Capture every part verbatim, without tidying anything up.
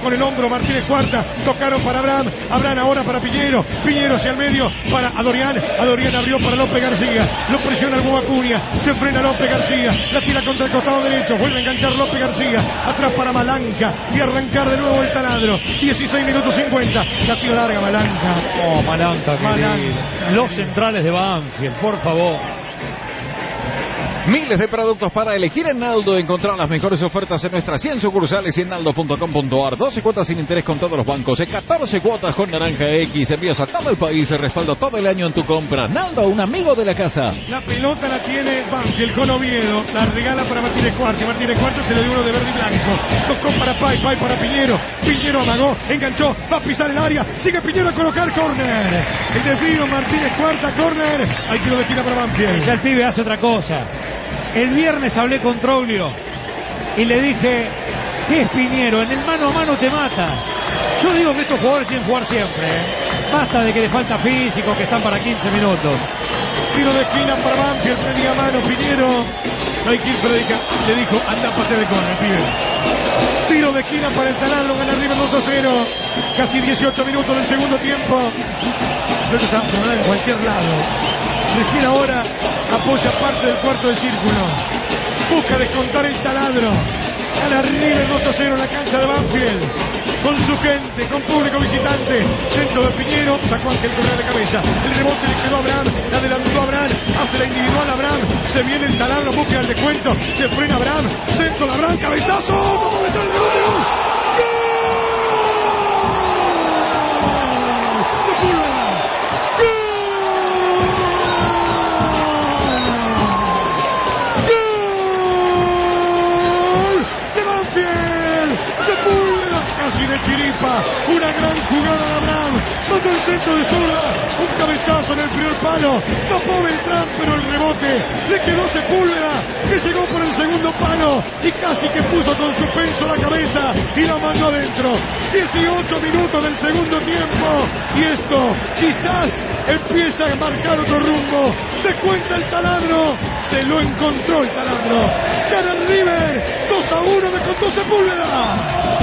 con el hombro Martínez Cuarta. Tocaron para Abraham. Abraham ahora para Piñero. Piñero hacia el medio para Adorián. Adorián abrió para López García. Lo presiona el Acuña. Se frena López García. La tira contra el costado derecho. Vuelve a enganchar López García. Atrás para Malanca. Y arrancar de nuevo el taladro. dieciséis minutos cincuenta. La tira larga Malanca. Oh, Malanca. Malanca. Los centrales de Banfield, por favor. Miles de productos para elegir en Naldo. Encontrar las mejores ofertas en nuestras cien sucursales y en naldo punto com punto ar. doce cuotas sin interés con todos los bancos. En catorce cuotas con Naranja X. Envíos a todo el país. Respaldo todo el año en tu compra. Naldo, un amigo de la casa. La pelota la tiene Banfield con Oviedo. La regala para Martínez Cuarta. Martínez Cuarta se le dio uno de verde y blanco. Tocó para Pai. Pai para Piñero. Piñero amagó. Enganchó. Va a pisar el área. Sigue Piñero a colocar córner. El desvío Martínez Cuarta. Córner. Hay tiro de esquina para Banfield. Ya el pibe hace otra cosa. El viernes hablé con Troglio y le dije, ¿qué es Piñero? En el mano a mano te mata. Yo digo que estos jugadores tienen que jugar siempre, ¿eh? Basta de que le falta físico, que están para quince minutos. Tiro de esquina para Banfield, media mano Piñero. No hay que ir, pero le dijo, anda, pate de córner, pibe. Tiro de esquina para el taladro, gana River dos a cero. Casi dieciocho minutos del segundo tiempo. Creo que está en cualquier lado. Recién ahora apoya parte del cuarto de círculo. Busca descontar el taladro. Gana River dos a cero en la cancha de Banfield. Con su gente, con público visitante. Centro de Piñero, sacó Ángel Correa de cabeza. El rebote le quedó a Abraham, la adelantó a Abraham. Hace la individual Abraham. Se viene el taladro, busca el descuento. Se frena Abraham. Centro de Abraham, cabezazo. ¿Cómo metió el rebote? ¡Gol! De chiripa, una gran jugada de Abraham, mandó el centro de zurda, un cabezazo en el primer palo, tapó Beltrán, pero el rebote le quedó Sepúlveda, que llegó por el segundo palo y casi que puso con suspenso la cabeza y la mandó adentro. dieciocho minutos del segundo tiempo y esto quizás empieza a marcar otro rumbo. De cuenta el taladro, se lo encontró el taladro. Gana el River, dos a uno, descontó Sepúlveda.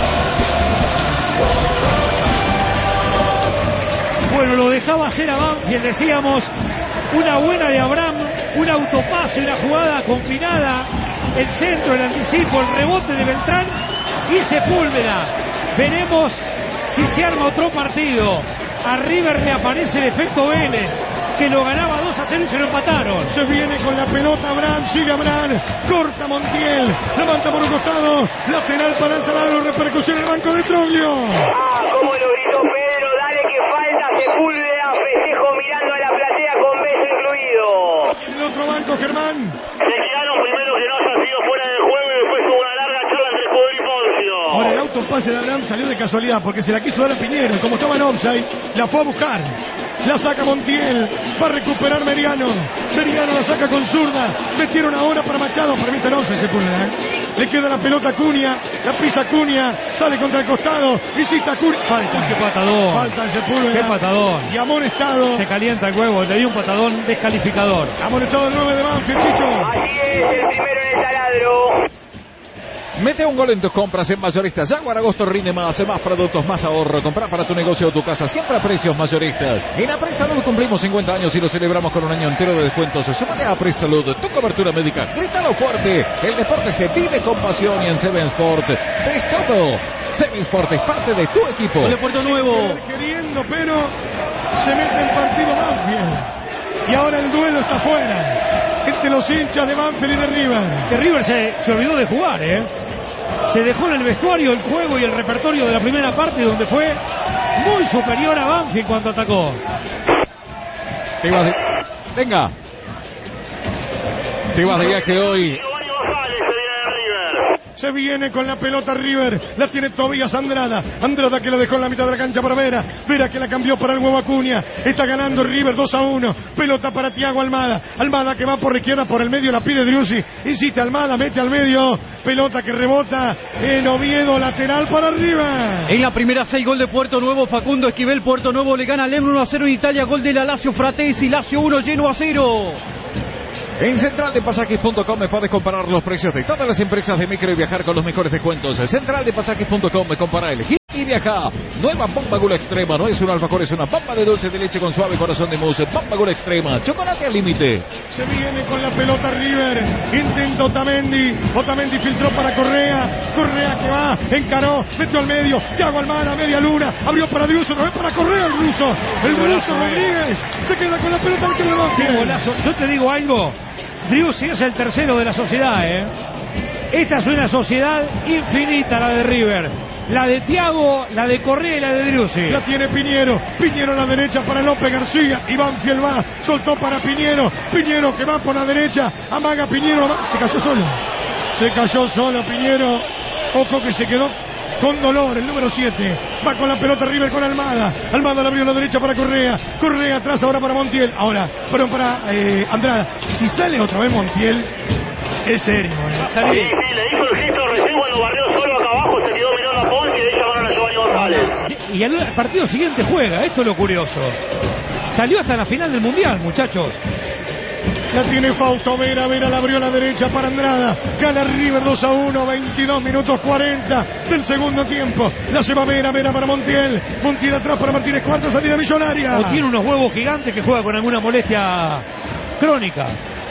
Bueno, lo dejaba hacer a Banfield, decíamos, una buena de Abraham, un autopase, una jugada combinada, el centro, el anticipo, el rebote de Beltrán y Sepúlveda. Veremos si se arma otro partido. A River le aparece el efecto Vélez, que lo ganaba dos a cero y se lo empataron. Se viene con la pelota Abraham, sigue Abraham, corta Montiel, levanta por un costado, lateral para el taladro, repercusión en el banco de Troglio. Ah, cómo lo gritó Pedro, dale que falta Sepúlveda, festejo mirando a la platea con beso incluido. En el otro banco, Germán. Se quedaron primero que no haya sido fuera del juego y después hubo una larga charla entre Escudero y Poncio. Ahora el autopase de Abraham salió de casualidad porque se la quiso dar a Piñero y como estaba en offside, la fue a buscar. La saca Montiel, va a recuperar Meriano. Meriano la saca con zurda. Metieron ahora para Machado, permiten once Sepúlveda, ¿eh? Le queda la pelota a Cunha, la pisa Cunha, sale contra el costado, visita Cunha. Falta. Qué patadón. Falta de Sepúlveda. Qué patadón. Y amonestado. Se calienta el huevo, le dio un patadón descalificador. Amonestado el nueve de Banfield, Chicho. Así es, el primero en el taladro. Mete un gol en tus compras en Mayoristas. Jaguar agosto rinde más, más productos, más ahorro. Comprar para tu negocio o tu casa, siempre a precios mayoristas. En Apresalud cumplimos cincuenta años y lo celebramos con un año entero de descuentos. Súmate a Apresalud, tu cobertura médica. Grítalo fuerte. El deporte se vive con pasión y en Seven Sport es todo. Seven Sport es parte de tu equipo. Gol de Puerto Nuevo. Queriendo, pero se mete el partido Banfield. Y ahora el duelo está fuera. Entre los hinchas de Banfield y de River. Que River se, se olvidó de jugar, ¿eh? Se dejó en el vestuario el juego y el repertorio de la primera parte, donde fue muy superior a Banfield cuando atacó. Venga. Te vas de viaje hoy. Se viene con la pelota River, la tiene Tobías Andrada, Andrada que la dejó en la mitad de la cancha para Vera, Vera que la cambió para el huevo Acuña, está ganando River dos a uno, pelota para Thiago Almada, Almada que va por la izquierda, por el medio la pide Driussi, insiste Almada, mete al medio, pelota que rebota en Oviedo, lateral para River. En la primera seis, gol de Puerto Nuevo, Facundo Esquivel, Puerto Nuevo le gana al Lemno uno a cero en Italia, gol de la Lazio Fratesi, Lazio uno, Genoa cero. En central de pasajes punto com me puedes comparar los precios de todas las empresas de micro y viajar con los mejores descuentos. central de pasajes punto com me compara, elegir y viaja. Nueva Bomba Gula Extrema, no es un alfajor, es una bomba de dulce de leche con suave corazón de mousse. Bomba Gula Extrema, chocolate al límite. Se viene con la pelota River, intenta Otamendi, Otamendi filtró para Correa, Correa que va, encaró, metió al medio, Thiago Almada, media luna, abrió para Driussi, otra vez para Correa el ruso, el ruso Rodríguez, se queda con la pelota al que le va. Qué golazo. Yo te digo algo, Driussi es el tercero de la sociedad, ¿eh? Esta es una sociedad infinita, la de River. La de Thiago, la de Correa y la de Driussi. La tiene Piñero, Piñero a la derecha para López García, Iván Fiel va, soltó para Piñero, Piñero que va por la derecha, amaga Piñero, se cayó solo, se cayó solo Piñero, ojo que se quedó con dolor, el número siete, va con la pelota River con Almada, Almada la abrió a la derecha para Correa, Correa atrás ahora para Montiel, ahora, perdón, para eh, Andrada, si sale otra vez Montiel, es serio, ¿eh? Sí, sí, le hizo el gesto recién cuando barrió solo acá abajo, se quedó mirando a Ponce y de ahí llamaron a Giovanni González. Y el partido siguiente juega, esto es lo curioso. Salió hasta la final del Mundial, muchachos. La tiene Fausto Vera, Vera la abrió a la derecha para Andrada, gana River dos a uno, veintidós minutos cuarenta del segundo tiempo, la lleva Vera, Vera para Montiel, Montiel atrás para Martínez, cuarta salida millonaria. O tiene unos huevos gigantes que juega con alguna molestia crónica.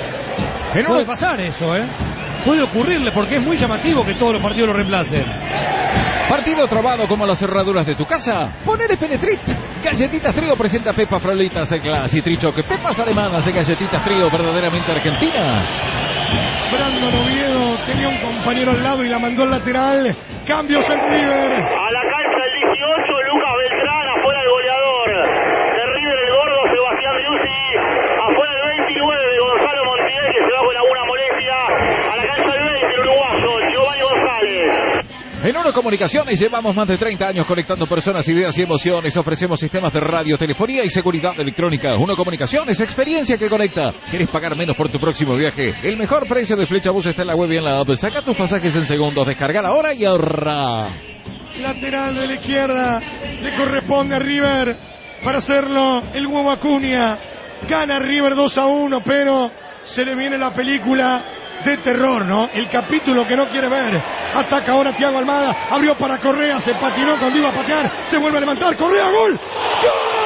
Puede pasar eso, ¿eh? Puede ocurrirle porque es muy llamativo que todos los partidos lo reemplacen. Partido trabado como las cerraduras de tu casa. Ponele Penetrit. Galletitas Trío presenta Pepa Frolitas en clase y Trichoque. Pepas alemanas de galletitas Trío verdaderamente argentinas. Brandon Oviedo tenía un compañero al lado y la mandó al lateral. Cambios en River. A la cancha el dieciocho, Lucas Beltrán, afuera el goleador de River, el gordo Sebastián Driussi. Afuera el veintinueve, Gonzalo Montiel, que se va con alguna molestia. A la cancha el veinte, el uruguayo, Giovanni González. En Uno Comunicaciones llevamos más de treinta años conectando personas, ideas y emociones. Ofrecemos sistemas de radio, telefonía y seguridad electrónica. Uno Comunicaciones, experiencia que conecta. ¿Quieres pagar menos por tu próximo viaje? El mejor precio de Flechabús está en la web y en la app. Saca tus pasajes en segundos, descarga ahora y ahorra. Lateral de la izquierda, le corresponde a River para hacerlo el huevo Acuña. Gana River dos a uno, pero se le viene la película de terror, ¿no? El capítulo que no quiere ver. Ataca ahora Thiago Almada, abrió para Correa, se patinó cuando iba a patear, se vuelve a levantar, Correa, gol. ¡Gol!